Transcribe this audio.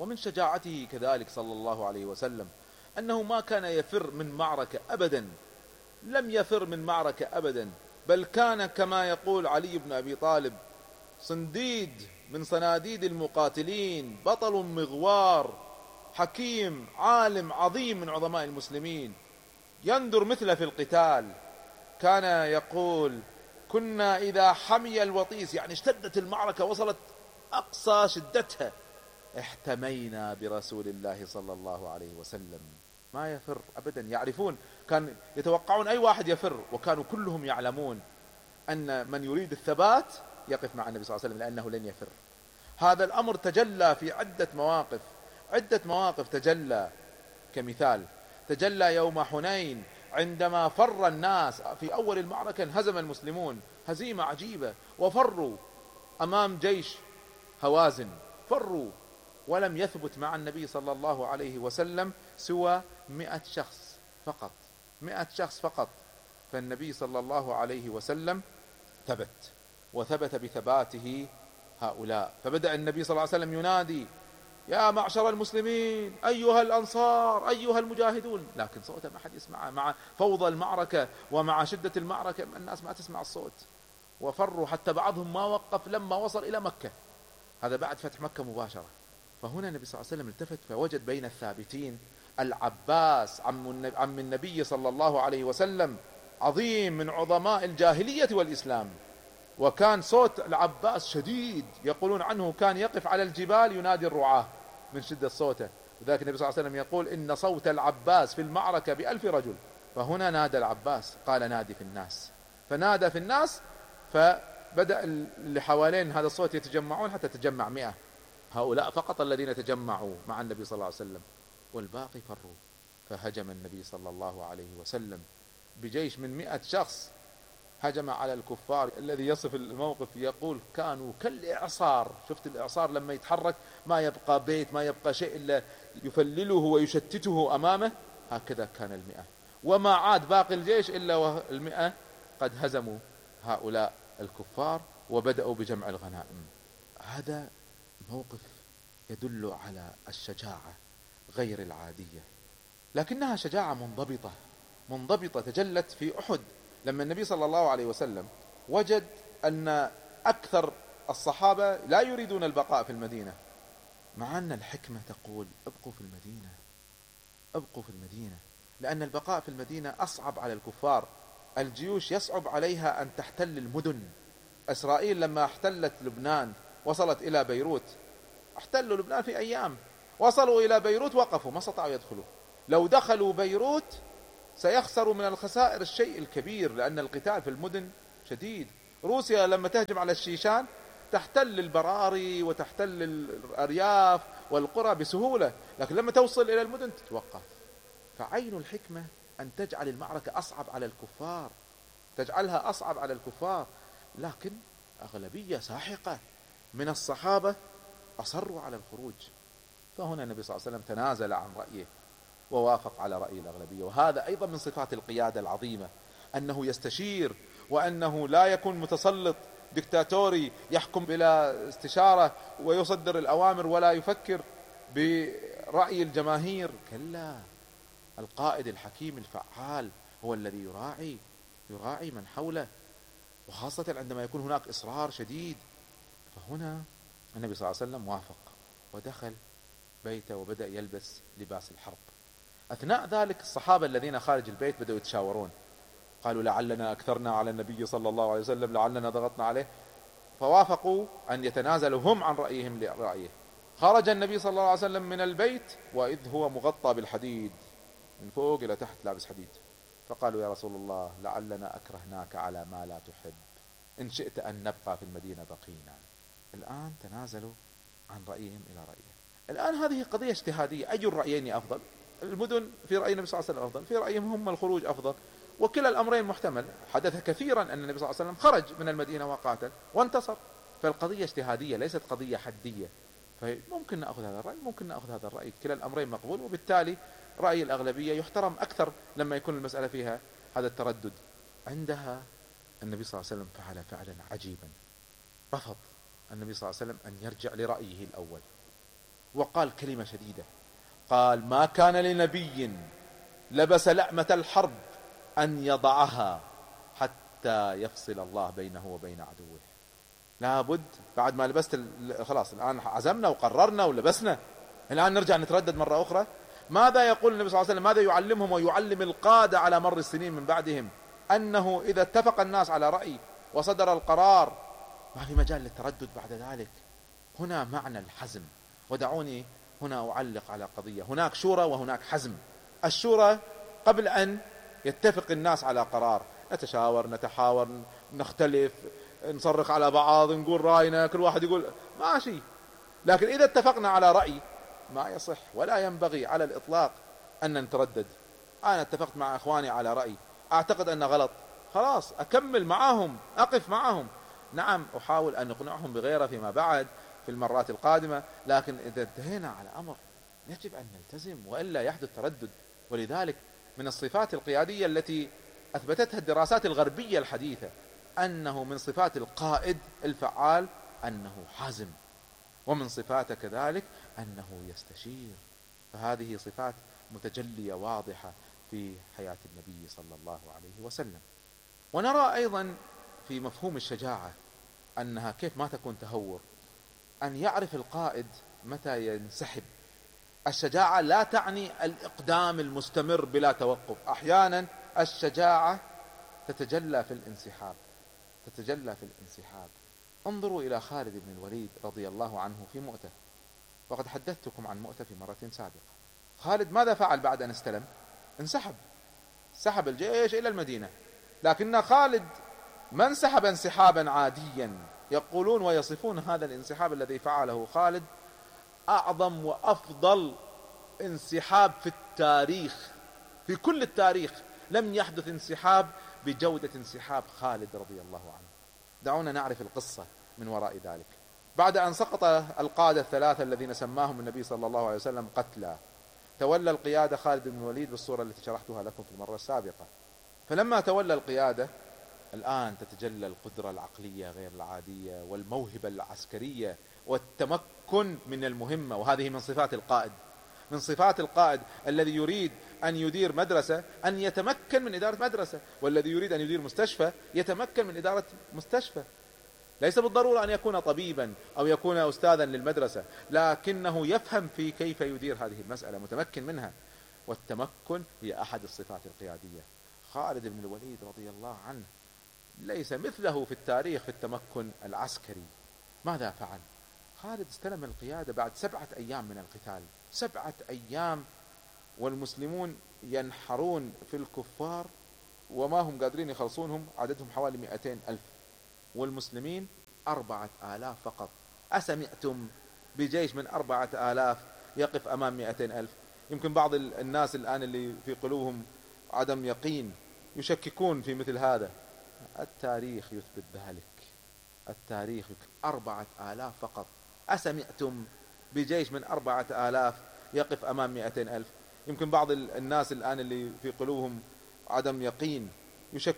ومن شجاعته كذلك صلى الله عليه وسلم أنه ما كان يفر من معركة أبدا، لم يفر من معركة أبدا، بل كان كما يقول علي بن أبي طالب صنديد من صناديد المقاتلين، بطل مغوار، حكيم، عالم عظيم من عظماء المسلمين، ينذر مثله في القتال. كان يقول: كنا إذا حمي الوطيس، يعني اشتدت المعركة وصلت أقصى شدتها، احتمينا برسول الله صلى الله عليه وسلم. ما يفر أبدا، يعرفون، كان يتوقعون أي واحد يفر، وكانوا كلهم يعلمون أن من يريد الثبات يقف مع النبي صلى الله عليه وسلم لأنه لن يفر. هذا الأمر تجلى في عدة مواقف تجلى. كمثال تجلى يوم حنين عندما فر الناس في أول المعركة، انهزم المسلمون هزيمة عجيبة وفروا أمام جيش هوازن، فروا ولم يثبت مع النبي صلى الله عليه وسلم سوى 100 شخص فقط، 100 شخص فقط. فالنبي صلى الله عليه وسلم ثبت، وثبت بثباته هؤلاء. فبدأ النبي صلى الله عليه وسلم ينادي: يا معشر المسلمين، أيها الأنصار، أيها المجاهدون، لكن صوته ما حد يسمعه، مع فوضى المعركة ومع شدة المعركة الناس ما تسمع الصوت، وفروا حتى بعضهم ما وقف لما وصل إلى مكة، هذا بعد فتح مكة مباشرة. فهنا النبي صلى الله عليه وسلم التفت فوجد بين الثابتين العباس عم النبي صلى الله عليه وسلم، عظيم من عظماء الجاهلية والإسلام، وكان صوت العباس شديد، يقولون عنه كان يقف على الجبال ينادي الرعاة من شدة صوته. لذلك النبي صلى الله عليه وسلم يقول: إن صوت العباس في المعركة ب1000 رجل. فهنا نادى العباس، قال: نادي في الناس. فنادى في الناس، فبدأ اللي حوالين هذا الصوت يتجمعون حتى تجمع 100. هؤلاء فقط الذين تجمعوا مع النبي صلى الله عليه وسلم، والباقي فروا. فهجم النبي صلى الله عليه وسلم بجيش من 100 شخص، هجم على الكفار. الذي يصف الموقف يقول: كانوا كالإعصار. شفت الإعصار لما يتحرك ما يبقى بيت، ما يبقى شيء إلا يفلله ويشتته أمامه، هكذا كان 100، وما عاد باقي الجيش إلا وال100 قد هزموا هؤلاء الكفار وبدأوا بجمع الغنائم. هذا موقف يدل على الشجاعة غير العادية، لكنها شجاعة منضبطة تجلت في أحد، لما النبي صلى الله عليه وسلم وجد أن أكثر الصحابة لا يريدون البقاء في المدينة، مع أن الحكمة تقول: ابقوا في المدينة، لأن البقاء في المدينة أصعب على الكفار. الجيوش يصعب عليها أن تحتل المدن. إسرائيل لما احتلت لبنان وصلت إلى بيروت، احتلوا لبنان في أيام، وصلوا إلى بيروت وقفوا، ما استطاعوا يدخلوا. لو دخلوا بيروت سيخسروا من الخسائر الشيء الكبير، لأن القتال في المدن شديد. روسيا لما تهجم على الشيشان تحتل البراري وتحتل الأرياف والقرى بسهولة، لكن لما توصل إلى المدن تتوقف. فعين الحكمة أن تجعل المعركة أصعب على الكفار، تجعلها أصعب على الكفار، لكن أغلبية ساحقة من الصحابة أصروا على الخروج. فهنا النبي صلى الله عليه وسلم تنازل عن رأيه ووافق على رأي الأغلبية. وهذا أيضا من صفات القيادة العظيمة، أنه يستشير، وأنه لا يكون متسلط دكتاتوري يحكم بلا استشارة ويصدر الأوامر ولا يفكر برأي الجماهير. كلا، القائد الحكيم الفعال هو الذي يراعي من حوله، وخاصة عندما يكون هناك إصرار شديد. فهنا النبي صلى الله عليه وسلم وافق ودخل بيته وبدأ يلبس لباس الحرب. أثناء ذلك الصحابة الذين خارج البيت بدأوا يتشاورون، قالوا: لعلنا أكثرنا على النبي صلى الله عليه وسلم، لعلنا ضغطنا عليه. فوافقوا أن يتنازلوا هم عن رأيهم لرأيه. خرج النبي صلى الله عليه وسلم من البيت وإذ هو مغطى بالحديد من فوق إلى تحت، لابس حديد. فقالوا: يا رسول الله، لعلنا أكرهناك على ما لا تحب، إن شئت أن نبقى في المدينة بقينا. الآن تنازلوا عن رأيهم إلى رأيه. الآن هذه قضية اجتهادية، أي الرأيين أفضل؟ المدن في رأي النبي صلى الله عليه وسلم أفضل، في رأيهم هم الخروج أفضل، وكلا الأمرين محتمل. حدث كثيرا أن النبي صلى الله عليه وسلم خرج من المدينة وقاتل وانتصر. فالقضية اجتهادية ليست قضية حدية، فممكن نأخذ هذا الرأي، ممكن نأخذ هذا الرأي، كلا الأمرين مقبول، وبالتالي رأي الأغلبية يحترم أكثر لما يكون المسألة فيها هذا التردد. عندها النبي صلى الله عليه وسلم فعل فعلا عجيبا، رفض النبي صلى الله عليه وسلم أن يرجع لرأيه الأول، وقال كلمة شديدة، قال: ما كان لنبي لبس لأمة الحرب أن يضعها حتى يفصل الله بينه وبين عدوه. لابد بعد ما لبست خلاص، الآن عزمنا وقررنا ولبسنا، الآن نرجع نتردد مرة أخرى؟ ماذا يقول النبي صلى الله عليه وسلم؟ ماذا يعلمهم ويعلم القادة على مر السنين من بعدهم؟ أنه إذا اتفق الناس على رأي وصدر القرار ما في مجال للتردد بعد ذلك. هنا معنى الحزم. ودعوني هنا أعلق على قضية: هناك شورى وهناك حزم. الشورى قبل أن يتفق الناس على قرار، نتشاور، نتحاور، نختلف، نصرخ على بعض، نقول رأينا، كل واحد يقول ماشي. لكن إذا اتفقنا على رأي ما يصح ولا ينبغي على الإطلاق أن نتردد. أنا اتفقت مع أخواني على رأي أعتقد أنه غلط، خلاص أكمل معهم، أقف معهم. نعم أحاول أن نقنعهم بغيره فيما بعد في المرات القادمة، لكن إذا انتهينا على أمر يجب أن نلتزم وإلا يحدث تردد. ولذلك من الصفات القيادية التي أثبتتها الدراسات الغربية الحديثة أنه من صفات القائد الفعال أنه حازم، ومن صفاته كذلك أنه يستشير. فهذه صفات متجلية واضحة في حياة النبي صلى الله عليه وسلم. ونرى أيضا في مفهوم الشجاعة أنها كيف ما تكون تهور، أن يعرف القائد متى ينسحب. الشجاعة لا تعني الإقدام المستمر بلا توقف، أحيانا الشجاعة تتجلى في الانسحاب، تتجلى في الانسحاب. انظروا إلى خالد بن الوليد رضي الله عنه في مؤتة، وقد حدثتكم عن مؤتة في مرة سابقة. خالد ماذا فعل بعد أن استلم؟ انسحب، سحب الجيش إلى المدينة. لكن خالد ما انسحب انسحابا عاديا، يقولون ويصفون هذا الانسحاب الذي فعله خالد أعظم وأفضل انسحاب في التاريخ، في كل التاريخ لم يحدث انسحاب بجودة انسحاب خالد رضي الله عنه. دعونا نعرف القصة من وراء ذلك. بعد أن سقط القادة الثلاثة الذين سماهم النبي صلى الله عليه وسلم قتلى، تولى القيادة خالد بن الوليد بالصورة التي شرحتها لكم في المرة السابقة. فلما تولى القيادة الآن تتجلى القدرة العقلية غير العادية والموهبة العسكرية والتمكن من المهمة، وهذه من صفات القائد. من صفات القائد الذي يريد أن يدير مدرسة أن يتمكن من إدارة مدرسة، والذي يريد أن يدير مستشفى يتمكن من إدارة مستشفى. ليس بالضرورة أن يكون طبيبا أو يكون أستاذا للمدرسة، لكنه يفهم في كيف يدير هذه المسألة، متمكن منها. والتمكن هي أحد الصفات القيادية. خالد بن الوليد رضي الله عنه ليس مثله في التاريخ في التمكن العسكري. ماذا فعل؟ خالد استلم القيادة بعد 7 أيام من القتال، 7 أيام والمسلمون ينحرون في الكفار وما هم قادرين يخلصونهم، عددهم حوالي 200,000 والمسلمين 4,000 فقط. أسمعتم بجيش من 4,000 يقف أمام 200,000؟ يمكن بعض الناس الآن اللي في قلوبهم عدم يقين يشككون في مثل هذا. التاريخ يثبت ذلك، التاريخ 4,000 فقط. أسمعتم بجيش من 4,000 يقف أمام 200,000؟ يمكن بعض الناس الآن اللي في قلوبهم عدم يقين يشككون